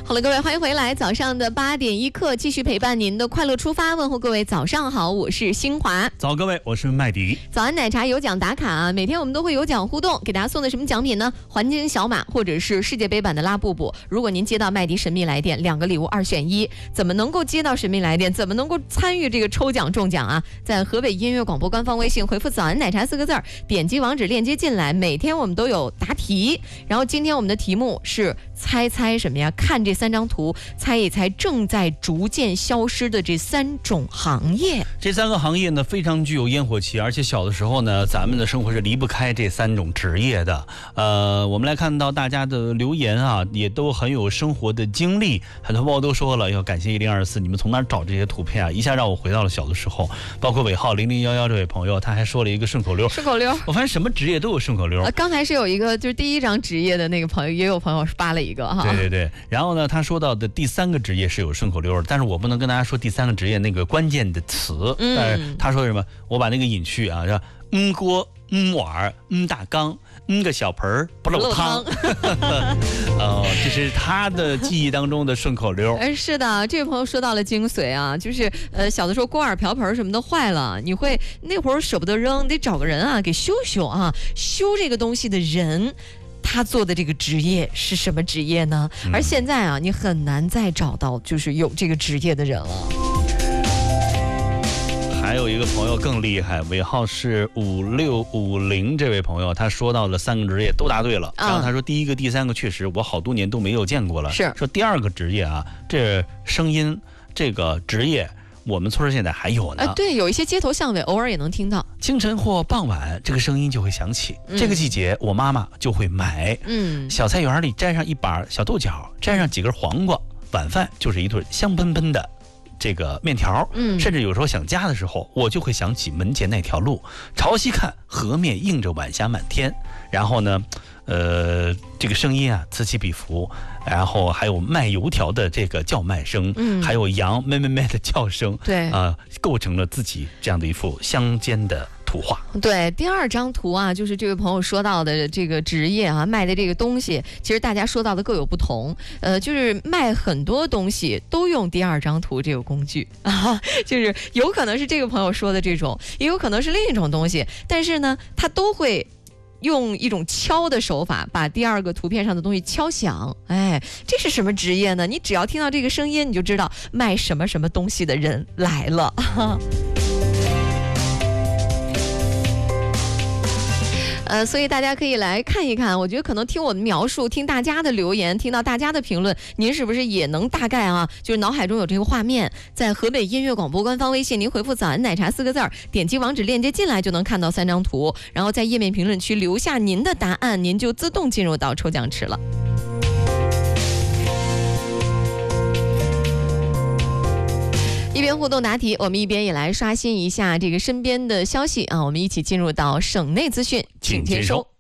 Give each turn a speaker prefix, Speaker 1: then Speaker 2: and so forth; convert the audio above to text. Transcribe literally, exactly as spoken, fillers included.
Speaker 1: 好了，各位，欢迎回来。早上的八点一刻，继续陪伴您的快乐出发。问候各位早上好，我是新华。
Speaker 2: 早，各位，我是麦迪。
Speaker 1: 早安奶茶有奖打卡啊！每天我们都会有奖互动，给大家送的什么奖品呢？环金小马或者是世界杯版的拉布布。如果您接到麦迪神秘来电，两个礼物二选一，怎么能够接到神秘来电？怎么能够参与这个抽奖中奖啊？在河北音乐广播官方微信回复“早安奶茶”四个字儿，点击网址链接进来。每天我们都有答题，然后今天我们的题目是猜猜什么呀？看这三张图，猜一猜正在逐渐消失的这三种行业。
Speaker 2: 这三个行业呢，非常具有烟火气，而且小的时候呢，咱们的生活是离不开这三种职业的。呃，我们来看到大家的留言啊，也都很有生活的经历。很多朋友都说了，要感谢一零二四，你们从哪儿找这些图片啊？一下让我回到了小的时候。包括尾号零零幺幺这位朋友，他还说了一个顺口溜。
Speaker 1: 顺口溜，
Speaker 2: 我发现什么职业都有顺口溜。
Speaker 1: 呃，刚才是有一个，就是第一张职业的那个朋友，也有朋友发了一个哈。
Speaker 2: 对对对。然后呢，他说到的第三个职业是有顺口溜，但是我不能跟大家说第三个职业那个关键的词。嗯。但是他说什么？我把那个隐去啊，叫嗯锅、嗯碗、嗯大缸、嗯个小盆儿不漏汤。呃，这是他的记忆当中的顺口溜。
Speaker 1: 哎，是的，这位朋友说到了精髓啊，就是呃小的时候锅碗瓢盆什么的坏了，你会那会儿舍不得扔，得找个人啊给修修啊，修这个东西的人。他做的这个职业是什么职业呢？嗯、而现在啊，你很难再找到就是有这个职业的人了。
Speaker 2: 还有一个朋友更厉害，尾号是五六五零，这位朋友他说到了三个职业都答对了。然后他说第一个、第三个确实我好多年都没有见过了。
Speaker 1: 是
Speaker 2: 说第二个职业啊，这声音这个职业。我们村现在还有呢、
Speaker 1: 呃，对，有一些街头巷尾偶尔也能听到，
Speaker 2: 清晨或傍晚这个声音就会响起、嗯、这个季节我妈妈就会买嗯，小菜园里摘上一把小豆角，摘上几根黄瓜，晚饭就是一顿香喷喷的这个面条，嗯，甚至有时候想家的时候，我就会想起门前那条路，朝西看，河面映着晚霞满天，然后呢呃，这个声音啊此起彼伏，然后还有卖油条的这个叫卖声，嗯，还有羊咩咩咩的叫声，
Speaker 1: 对
Speaker 2: 啊、呃，构成了自己这样的一幅乡间的图画。
Speaker 1: 对，第二张图啊，就是这位朋友说到的这个职业啊，卖的这个东西，其实大家说到的各有不同，呃，就是卖很多东西都用第二张图这个工具啊，就是有可能是这个朋友说的这种，也有可能是另一种东西，但是呢，他都会。用一种敲的手法把第二个图片上的东西敲响，哎，这是什么职业呢？你只要听到这个声音，你就知道卖什么什么东西的人来了。呃，所以大家可以来看一看，我觉得可能听我的描述，听大家的留言，听到大家的评论，您是不是也能大概啊，就是脑海中有这个画面？在河北音乐广播官方微信，您回复“早安奶茶”四个字儿，点击网址链接进来就能看到三张图，然后在页面评论区留下您的答案，您就自动进入到抽奖池了。一边互动答题，我们一边也来刷新一下这个身边的消息啊！我们一起进入到省内资讯，请接收。